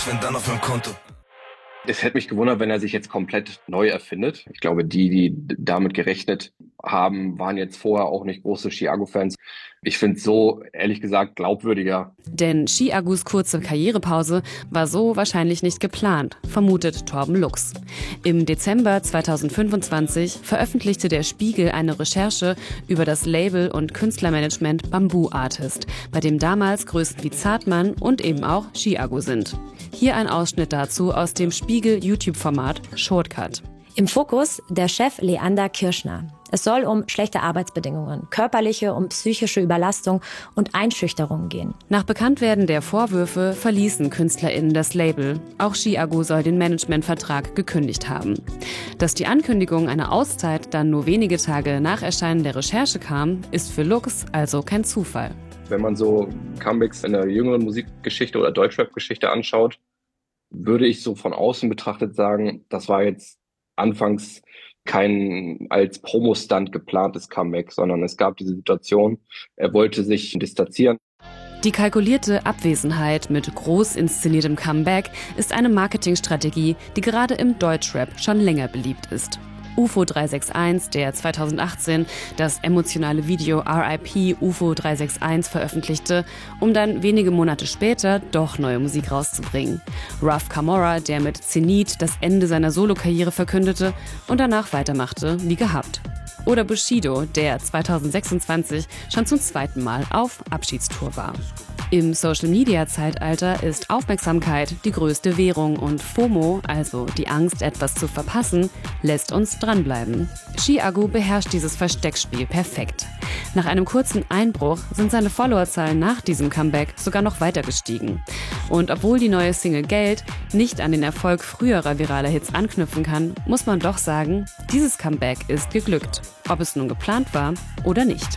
wenn dann auf meinem Konto. Es hätte mich gewundert, wenn er sich jetzt komplett neu erfindet. Ich glaube, die damit gerechnet haben, waren jetzt vorher auch nicht große Chiago-Fans. Ich finde es so, ehrlich gesagt, glaubwürdiger. Denn Chiagus kurze Karrierepause war so wahrscheinlich nicht geplant, vermutet Torben Lux. Im Dezember 2025 veröffentlichte der Spiegel eine Recherche über das Label und Künstlermanagement Bamboo Artist, bei dem damals Größen wie Zartmann und eben auch Chiago sind. Hier ein Ausschnitt dazu aus dem Spiegel-YouTube-Format Shortcut. Im Fokus der Chef Leander Kirschner. Es soll um schlechte Arbeitsbedingungen, körperliche und psychische Überlastung und Einschüchterung gehen. Nach Bekanntwerden der Vorwürfe verließen KünstlerInnen das Label. Auch Chiago soll den Managementvertrag gekündigt haben. Dass die Ankündigung einer Auszeit dann nur wenige Tage nach Erscheinen der Recherche kam, ist für Lux also kein Zufall. Wenn man so Comebacks in der jüngeren Musikgeschichte oder Deutschrap-Geschichte anschaut, würde ich so von außen betrachtet sagen, das war jetzt anfangs kein als Promo-Stunt geplantes Comeback, sondern es gab diese Situation, er wollte sich distanzieren. Die kalkulierte Abwesenheit mit groß inszeniertem Comeback ist eine Marketingstrategie, die gerade im Deutschrap schon länger beliebt ist. UFO 361, der 2018 das emotionale Video RIP UFO 361 veröffentlichte, um dann wenige Monate später doch neue Musik rauszubringen. Ruff Camorra, der mit Zenit das Ende seiner Solokarriere verkündete und danach weitermachte wie gehabt. Oder Bushido, der 2026 schon zum zweiten Mal auf Abschiedstour war. Im Social-Media-Zeitalter ist Aufmerksamkeit die größte Währung und FOMO, also die Angst, etwas zu verpassen, lässt uns dranbleiben. Chiago beherrscht dieses Versteckspiel perfekt. Nach einem kurzen Einbruch sind seine Followerzahlen nach diesem Comeback sogar noch weiter gestiegen. Und obwohl die neue Single Geld nicht an den Erfolg früherer viraler Hits anknüpfen kann, muss man doch sagen, dieses Comeback ist geglückt. Ob es nun geplant war oder nicht.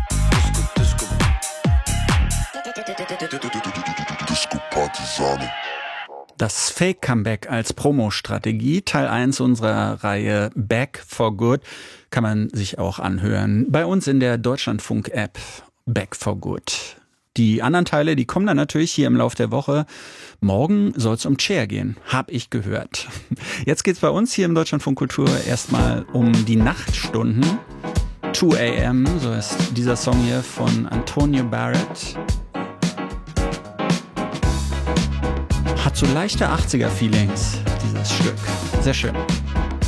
Das Fake-Comeback als Promo-Strategie, Teil 1 unserer Reihe Back for Good, kann man sich auch anhören. Bei uns in der Deutschlandfunk-App Back for Good. Die anderen Teile, die kommen dann natürlich hier im Lauf der Woche. Morgen soll es um Cher gehen, hab ich gehört. Jetzt geht's bei uns hier im Deutschlandfunk Kultur erstmal um die Nachtstunden. 2 AM, so ist dieser Song hier von Antonio Barrett. Hat so leichte 80er-Feelings, dieses Stück. Sehr schön.